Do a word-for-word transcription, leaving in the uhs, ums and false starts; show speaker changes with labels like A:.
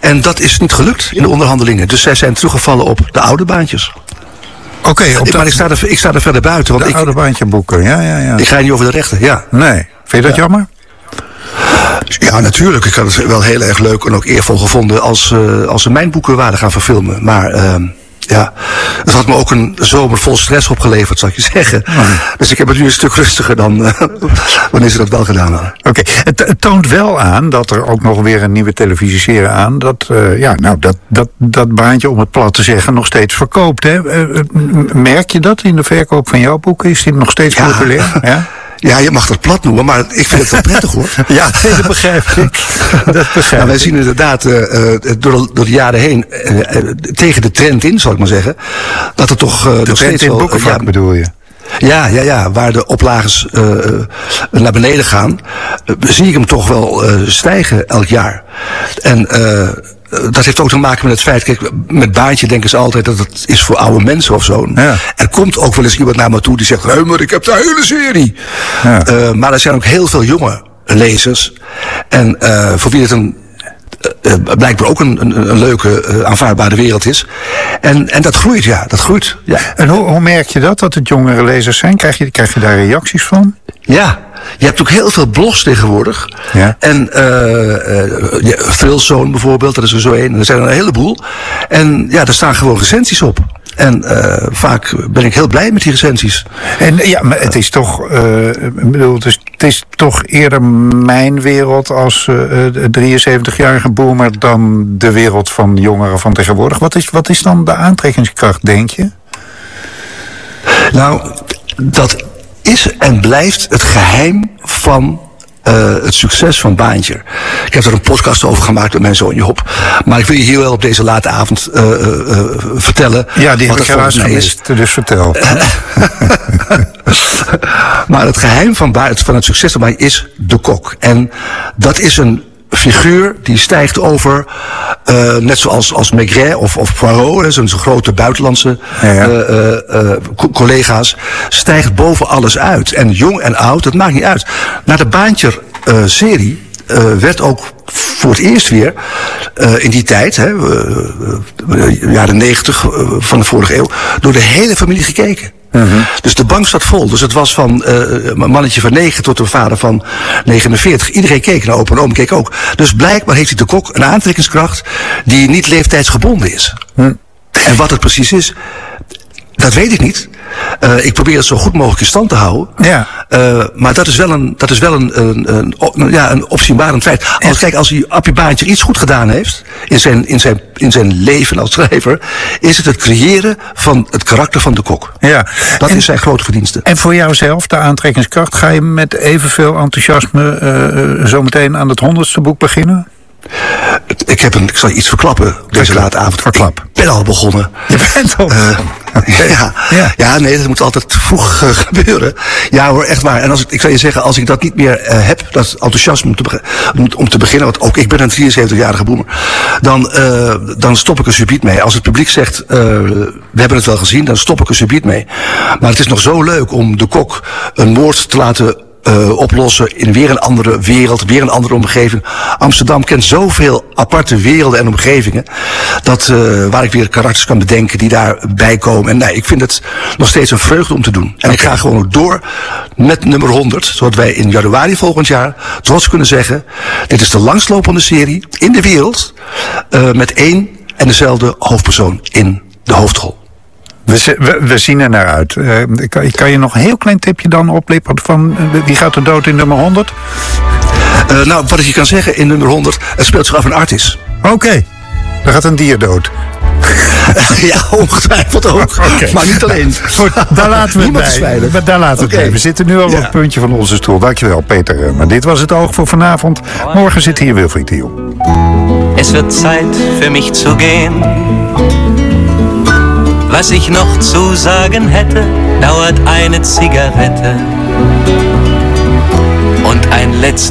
A: En dat is niet gelukt in de onderhandelingen. Dus zij zijn teruggevallen op de oude baantjes.
B: Oké, okay,
A: maar dat... ik, sta er, ik sta er verder buiten. Want
B: de
A: ik,
B: oude baantje boeken, ja, ja, ja.
A: Ik ga niet over de rechten, ja.
B: Nee, vind je dat ja. jammer?
A: Ja, natuurlijk. Ik had het wel heel erg leuk en ook eervol gevonden als, uh, als ze mijn boeken waren gaan verfilmen. Maar uh, ja, het had me ook een zomer vol stress opgeleverd, zal ik je zeggen. Oh. Dus ik heb het nu een stuk rustiger dan uh, wanneer ze dat wel gedaan hadden.
B: Oké, okay. het, het toont wel aan dat er ook nog weer een nieuwe televisieserie aan, dat, uh, ja, nou, dat, dat, dat baantje, om het plat te zeggen, nog steeds verkoopt. Hè? Uh, merk je dat in de verkoop van jouw boeken? Is dit nog steeds
A: ja.
B: populair? Ja?
A: Ja, je mag dat plat noemen, maar ik vind het wel prettig, hoor.
B: Ja, dat begrijp ik. Dat begrijp
A: nou, wij zien inderdaad uh, door, de, door de jaren heen uh, uh, tegen de trend in, zal ik maar zeggen, dat er toch uh,
B: de
A: nog
B: trend
A: steeds
B: in
A: wel,
B: het boekenvak
A: ja,
B: bedoel je?
A: Ja, ja, ja, waar de oplages uh, naar beneden gaan, uh, zie ik hem toch wel uh, stijgen elk jaar. En uh, dat heeft ook te maken met het feit, kijk, met baantje denken ze altijd dat het is voor oude mensen of zo. Ja. Er komt ook wel eens iemand naar me toe die zegt, hé, maar ik heb de hele serie. Ja. Uh, maar er zijn ook heel veel jonge lezers. En uh, voor wie het een Uh, blijkbaar ook een, een, een leuke, uh, aanvaardbare wereld is. En, en dat groeit, ja, dat groeit. Ja.
B: En hoe, hoe merk je dat, dat het jongere lezers zijn? Krijg je, krijg je daar reacties van?
A: Ja, je hebt ook heel veel blogs tegenwoordig. Ja. En uh, uh, Thrillzone bijvoorbeeld, dat is er zo een. Er zijn er een heleboel. En ja, daar staan gewoon recensies op. En uh, vaak ben ik heel blij met die recensies.
B: En ja, maar het is toch, uh, ik bedoel, het is, het is toch eerder mijn wereld als uh, drieënzeventigjarige boomer dan de wereld van jongeren van tegenwoordig. Wat is, wat is dan de aantrekkingskracht, denk je?
A: Nou, dat is en blijft het geheim van Uh, het succes van Baantje. Ik heb er een podcast over gemaakt met mijn zoon Job. Maar ik wil je hier wel op deze late avond uh, uh, vertellen.
B: Ja, die heb ik helaas gemist, dus vertel.
A: Maar het geheim van, van het succes van Baantje is de kok. En dat is een figuur die stijgt over, uh, net zoals als Maigret of, of Poirot, zo'n zo grote buitenlandse ja, ja. Uh, uh, uh, collega's, stijgt boven alles uit. En jong en oud, dat maakt niet uit. Na de Baantje-serie uh, uh, werd ook voor het eerst weer uh, in die tijd, hè, uh, uh, jaren negentig uh, van de vorige eeuw, door de hele familie gekeken. Mm-hmm. Dus de bank zat vol. Dus het was van uh, een mannetje van negen tot een vader van negenenveertig. Iedereen keek naar opa en oom keek ook. Dus blijkbaar heeft hij de kok een aantrekkingskracht die niet leeftijdsgebonden is. Mm. En wat het precies is, dat weet ik niet. Uh, ik probeer het zo goed mogelijk in stand te houden. Ja. Uh, maar dat is wel een, dat is wel een, een, een, een, ja, een opzienbarend feit. Als, kijk, als hij Appie Baantje iets goed gedaan heeft in zijn, in zijn, in zijn leven als schrijver, is het het creëren van het karakter van de kok. Ja. Dat en, is zijn grote verdienste.
B: En voor jouzelf, de aantrekkingskracht, ga je met evenveel enthousiasme uh, zometeen aan het honderdste boek beginnen?
A: Ik heb een, ik zal je iets verklappen deze late avond.
B: Verklap.
A: Ik ben al begonnen.
B: Je bent al uh,
A: okay. ja, ja. ja, nee, dat moet altijd vroeg uh, gebeuren. Ja hoor, echt waar. En als ik, ik zal je zeggen, als ik dat niet meer uh, heb, dat enthousiasme om te, beg- om, om te beginnen, want ook ik ben een drieënzeventigjarige boemer, dan, uh, dan stop ik er subiet mee. Als het publiek zegt, uh, we hebben het wel gezien, dan stop ik er subiet mee. Maar het is nog zo leuk om de kok een woord te laten Uh, oplossen in weer een andere wereld, weer een andere omgeving. Amsterdam kent zoveel aparte werelden en omgevingen, dat uh, waar ik weer karakters kan bedenken die daarbij komen. En nee, ik vind het nog steeds een vreugde om te doen. En okay. ik ga gewoon ook door met nummer honderd, zodat wij in januari volgend jaar trots kunnen zeggen, dit is de langstlopende serie in de wereld, uh, met één en dezelfde hoofdpersoon in de hoofdrol.
B: We, we, we zien er naar uit. Uh, kan, kan je nog een heel klein tipje dan oplippen van uh, wie gaat er dood in nummer honderd?
A: Uh, nou, wat ik je kan zeggen in nummer honderd, het speelt zich af in Artis.
B: Oké, okay. Er gaat een dier dood.
A: Ja, ongetwijfeld ook. Okay. Maar niet alleen.
B: Goed, daar laten we het bij. Daar laten we okay. het bij. We zitten nu al ja. op het puntje van onze stoel. Dankjewel, Peter. Maar dit was het oog voor vanavond. Morgen zit hier Wilfried de Jong.
C: Es wird Zeit für mich zu gehen. Was ich noch zu sagen hätte, dauert eine Zigarette und ein letzter